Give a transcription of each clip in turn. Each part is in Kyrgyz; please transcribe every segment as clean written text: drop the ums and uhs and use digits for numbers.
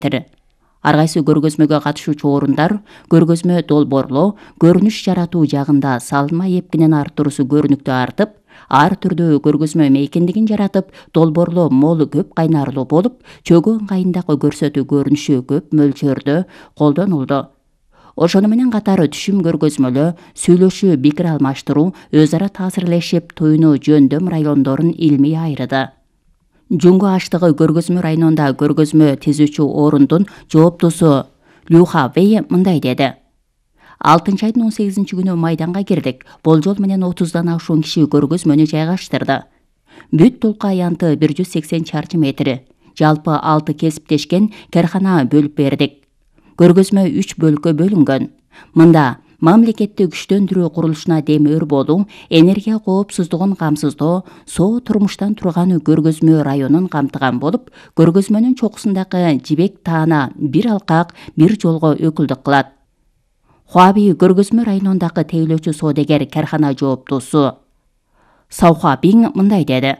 Ар кайсы көргөзмөгө катышуучу орундар көргөзмө долбоорлоо, көрүнүш жаратуу жагында салынма эпкинин арттыруусу көрүнүктүү артып, ар түрдүү көргөзмө мейкиндигин жаратып, долбоорлоо мол көп кайнарлуу болуп, чөгүү ыңгайындагы көрсөтүү көрүнүшү көп мөлчөрдө колдонулду. Ошону менен катары түшүм көргөзмөлөө, сүйлөшүү, пикир алмаштыруу, өз ара таасирлешип, туюну жөндөм райондорун илмий айырды. Жуңгу аштыгы көргөзмө районунда көргөзмө түзүүчү орундун жооптусу Люха Вэй мындай деди. 6-айдын 18-күнү майданга кирдик. Болжол менен 30дан ашуун киши көргөзмөнү жайгаштырды. Бүт толку аянты 180 чарчы метр. Жалпы 6 кесиптешкен кархана бөлүп бердик. Көргөзмө 3 бөлүккө бөлүнгөн. Мында мамлекетти күчтөндүрүү курулушуна демөөр болуу, энергия коопсуздугун камсыздоо, соо турмуштан турган көргөзмө районун камтыган болуп, көргөзмөнүн чокусундагы жибек таана бир алкак бир жолго өкүлдүк кылат. Хуаби көргөзмө районундагы тейлөөчү соодагер кархана жооптусу Сауха Биң мындай деди.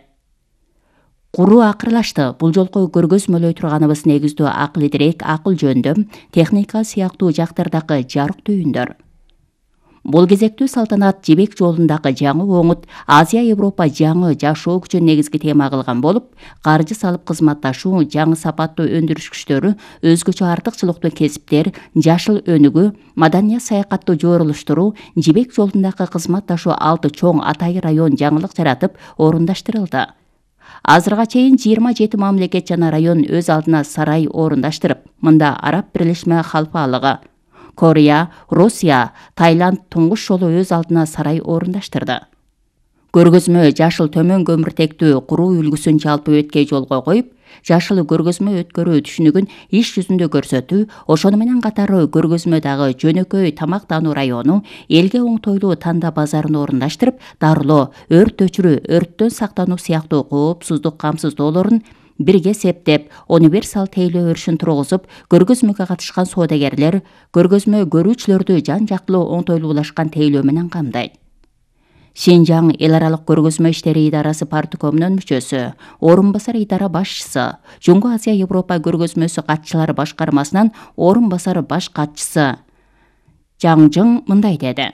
Куруу акырлашты. Бул жолку көргөзмөлөй турганыбыз негиздүү акыл идирек, акыл жөндөм, техника сыяктуу жактардагы жарык түйүндөр. Бул кезектүү салтанат жибек жолундагы жаңы оңут Азия Европа жаңы жашоо күчүн негизги тема кылган болуп, каржы салып кызматташуу, жаңы сапаттуу өндүрүш күчтөрү, өзгөчө артыкчылыктуу кесиптер, жашыл өнүгүү, маданият саякаттуу жоорулуштуруу, жибек жолундагы кызматташуу 6 чоң атайы район жаңылык жаратып, орундаштырылды. Азырга чейин 27 мамлекет жана район өз алдына сарай орундаштырып, мында Араб Бирлешме Халфалыгы, Корея, Россия, Таиланд туңгуш жолу өз алдына сарай орундаштырды. Көргөзмө жашыл төмөн көмүртектүү куруу үлгүсүн жалпы өткөй жолго коюп, жашыл көргөзмө өткөрүү түшүнүгүн иш жүзүндө көрсөтүү, ошону менен катары көргөзмөдөгү жөнөкөй тамактануу району, элге оңтойлуу танда базарын орундаштырып, дарылоо, өрт өчүрүү, өрттөн сактануу сыяктуу коопсуздук камсыздоолорун бирге септеп, универсал тейлөө өрүшүн тургузуп, көргөзмөгө катышкан соодагерлер көргөзмө көрүүчүлөрдү жан жактылуу оңтойлуулашкан тейлөө менен камдайт. Шинжаң эл аралык көргөзмө иштери идарасы парткомунун мүчөсү, орун басар идара башчысы, Жуңгу Азия Европа көргөзмөсү катчылары башкармасынан орун басар баш катчысы Жаңжың мындай деди.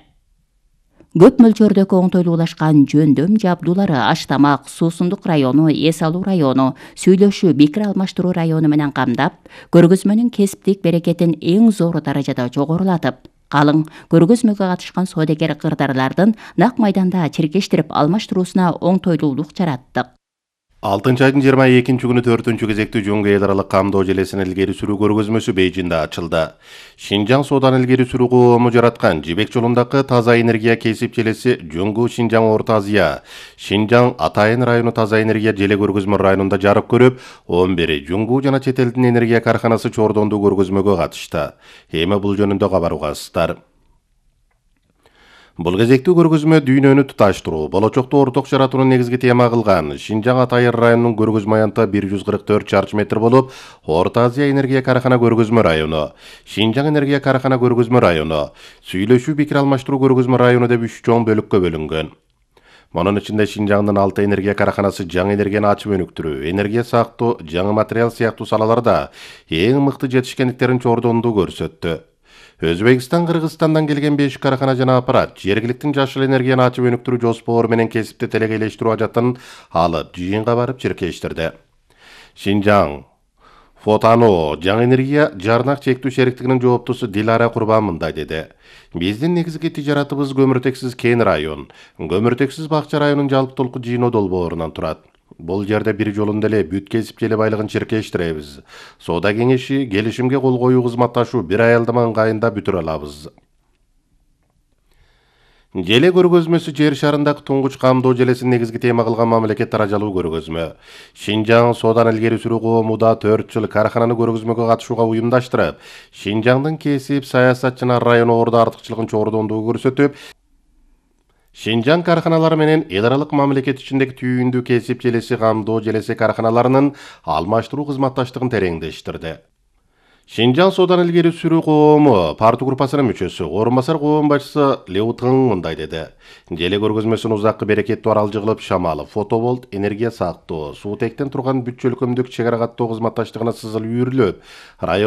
Көп мөлчөрдөгү оңтойлуулашкан жөндөм жабдуулары аштамак, суусундук району, эс алуу району, сүйлөшүү, пикир алмаштыруу району менен камдап, көргөзмөнүн кесиптик берекетин эң зор даражада жогорулатып, калың көргөзмөгө катышкан соодагер кырдарлардын нак майданда чиркештирип алмаштыруусуна оңтойлуулук жараттык. 6-айдын 22-күнү 4-үнчү кезектүү Жуңгу эл аралык камдоо желесин илгери сүрүү көргөзмөсү Бейжиңде ачылды. Шинжаң соодан илгери сүрүү коому жараткан жибек жолундагы таза энергия кесип желеси Жуңгу Шинжаң Орто Азия, Шинжаң Атайын району таза энергия желе көргөзмө районунда жарык көрүп, 11 Жуңгу жана чет элдин энергия карханасы чордондуу көргөзмөгө катышты. Эми бул жөнүндө кабар угасыздар. Бул кезектүү көргөзмө дүйнөнү туташтыруу, болочокто орток жаратууну негизги тема кылган. Шинжаң Атайын районунун көргөзмө аянты 144 чарчы метр болуп, Орто Азия энергия кархана көргөзмө району, Шинжаң энергия кархана көргөзмө району, сүйлөшүү пикир алмаштыруу көргөзмө району деп 3 чоң бөлүккө бөлүнгөн. Мунун ичинде Шинжаңдын 6 энергия карханасы жаңы энергияны ачып өнүктүрүү, энергия сактоо, жаңы материал сыяктуу салаларда эң мыкты жетишкендиктерин чордондуу көрсөттү. Өзбекстан, Кыргызстандан келген 5 кархана жана аппарат жергиликтин жашыл энергияны ачып өнүктүрүү жоспору менен кесипти телегейлештирүү ажатын алып жыйынга барып чиркештирди. Шинжаң Фотано жаңы энергия жарнак чектүү шериктигинин жооптусу Дилара Курбан мындай деди. Биздин негизги тижаратыбыз көмүртексиз кен район. Көмүртексиз бакча районунун жалпы толку жыйноо долбоорунан турат. Бул жерде бир жолунда эле бүт кесип желе байлыгын чиркештиребиз. Соода кеңеши, келишимге кол коюу, кызматташуу бир аялдама ыңгайында бүтүрө алабыз. Желе көргөзмөсү жер шарындагы туңгуч камдоо желесин негизги тема кылган мамлекет даражалуу көргөзмө. Шинжаң соодан илгери сүрүү коому да 4 жыл кархананы көргөзмөгө катышууга уюмдаштырып, Шинжаңдын кесип, саясат жана район ордо артыкчылыгын чордондуу көрсөтүп, Шинжаң карханалары менен эл аралык мамлекет ичиндеги түйүндүү кесип желеси камдоо желеси карханаларынын алмаштыруу кызматташтыгын тереңдештирди. Шинжаң Соодан илгери сүрүү коому партия группасынын мүчөсү, орун басар коом башчысы Леу Тың мындай деди. Желе көргөзмөсүн узаккы берекеттүү аралжы кылып, шамалы, фотоболт, энергия сактоо, суутектен турган бүт чөлкөмдүк чек ара каттоо кызматташтыгына сызыл үйүрүлөп, район